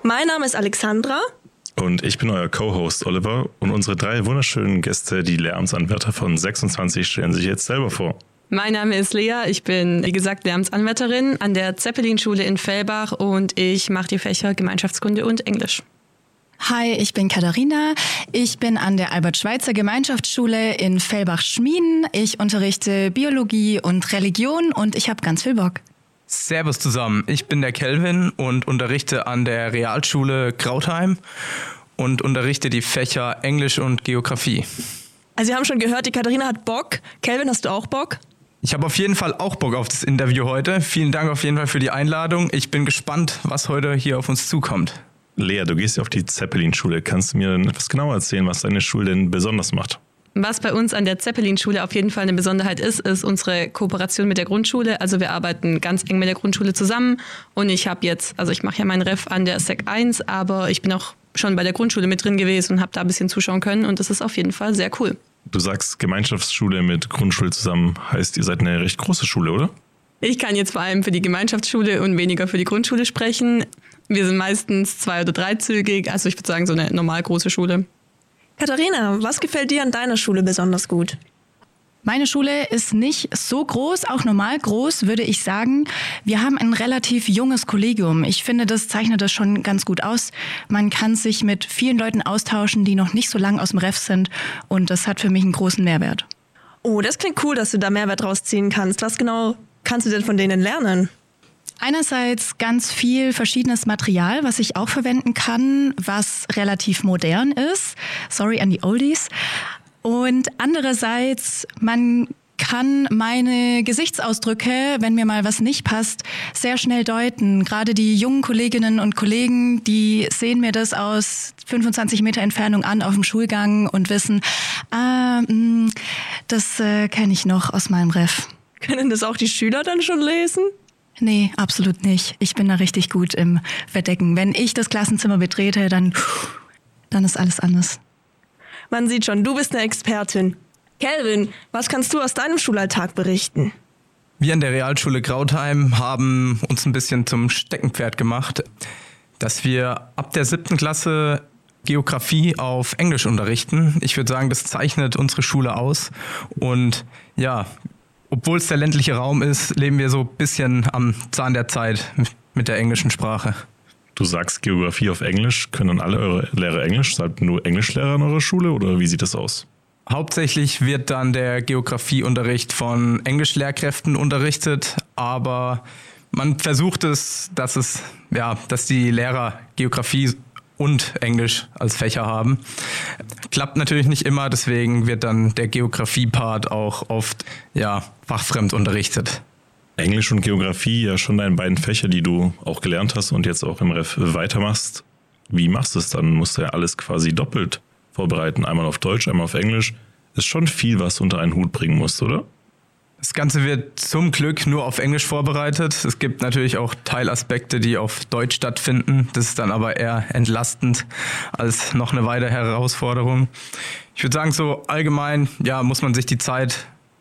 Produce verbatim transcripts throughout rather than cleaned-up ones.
Mein Name ist Alexandra. Und ich bin euer Co-Host Oliver und unsere drei wunderschönen Gäste, die Lehramtsanwärter von sechsundzwanzig, stellen sich jetzt selber vor. Mein Name ist Lea, ich bin, wie gesagt, Lehramtsanwärterin an der Zeppelin-Schule in Fellbach und ich mache die Fächer Gemeinschaftskunde und Englisch. Hi, ich bin Katharina. Ich bin an der Albert-Schweitzer-Gemeinschaftsschule in Fellbach-Schmieden. Ich unterrichte Biologie und Religion und ich habe ganz viel Bock. Servus zusammen, ich bin der Kelvin und unterrichte an der Realschule Krautheim und unterrichte die Fächer Englisch und Geografie. Also wir haben schon gehört, die Katharina hat Bock. Kelvin, hast du auch Bock? Ich habe auf jeden Fall auch Bock auf das Interview heute. Vielen Dank auf jeden Fall für die Einladung. Ich bin gespannt, was heute hier auf uns zukommt. Lea, du gehst ja auf die Zeppelin-Schule. Kannst du mir etwas genauer erzählen, was deine Schule denn besonders macht? Was bei uns an der Zeppelin-Schule auf jeden Fall eine Besonderheit ist, ist unsere Kooperation mit der Grundschule. Also wir arbeiten ganz eng mit der Grundschule zusammen und ich habe jetzt, also ich mache ja meinen Ref an der Sek eins, aber ich bin auch schon bei der Grundschule mit drin gewesen und habe da ein bisschen zuschauen können und das ist auf jeden Fall sehr cool. Du sagst Gemeinschaftsschule mit Grundschule zusammen, heißt ihr seid eine recht große Schule, oder? Ich kann jetzt vor allem für die Gemeinschaftsschule und weniger für die Grundschule sprechen. Wir sind meistens zwei- oder dreizügig, also ich würde sagen so eine normal große Schule. Katharina, was gefällt dir an deiner Schule besonders gut? Meine Schule ist nicht so groß, auch normal groß, würde ich sagen. Wir haben ein relativ junges Kollegium. Ich finde, das zeichnet das schon ganz gut aus. Man kann sich mit vielen Leuten austauschen, die noch nicht so lange aus dem Ref sind. Und das hat für mich einen großen Mehrwert. Oh, das klingt cool, dass du da Mehrwert rausziehen kannst. Was genau kannst du denn von denen lernen? Einerseits ganz viel verschiedenes Material, was ich auch verwenden kann, was relativ modern ist. Sorry an die Oldies. Und andererseits, man kann meine Gesichtsausdrücke, wenn mir mal was nicht passt, sehr schnell deuten. Gerade die jungen Kolleginnen und Kollegen, die sehen mir das aus fünfundzwanzig Meter Entfernung an auf dem Schulgang und wissen, ah, mh, das äh, kenne ich noch aus meinem Ref. Können das auch die Schüler dann schon lesen? Nee, absolut nicht. Ich bin da richtig gut im Verdecken. Wenn ich das Klassenzimmer betrete, dann, dann ist alles anders. Man sieht schon, du bist eine Expertin. Kelvin, was kannst du aus deinem Schulalltag berichten? Wir an der Realschule Krautheim haben uns ein bisschen zum Steckenpferd gemacht, dass wir ab der siebten Klasse Geografie auf Englisch unterrichten. Ich würde sagen, das zeichnet unsere Schule aus. Und ja, obwohl es der ländliche Raum ist, leben wir so ein bisschen am Zahn der Zeit mit der englischen Sprache. Du sagst Geografie auf Englisch. Können alle eure Lehrer Englisch? Seid ihr nur Englischlehrer an eurer Schule oder wie sieht das aus? Hauptsächlich wird dann der Geografieunterricht von Englischlehrkräften unterrichtet, aber man versucht es, dass es, ja, dass die Lehrer Geografie und Englisch als Fächer haben. Klappt natürlich nicht immer, deswegen wird dann der Geografie-Part auch oft ja, fachfremd unterrichtet. Englisch und Geografie, ja schon deine beiden Fächer, die du auch gelernt hast und jetzt auch im Ref weitermachst. Wie machst du es dann? Musst du ja alles quasi doppelt vorbereiten. Einmal auf Deutsch, einmal auf Englisch. Ist schon viel, was du unter einen Hut bringen musst, oder? Das Ganze wird zum Glück nur auf Englisch vorbereitet. Es gibt natürlich auch Teilaspekte, die auf Deutsch stattfinden. Das ist dann aber eher entlastend als noch eine weitere Herausforderung. Ich würde sagen, so allgemein ja, muss man sich die Zeit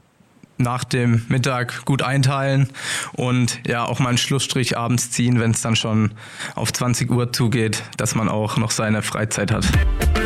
nach dem Mittag gut einteilen und ja auch mal einen Schlussstrich abends ziehen, wenn es dann schon auf zwanzig Uhr zugeht, dass man auch noch seine Freizeit hat.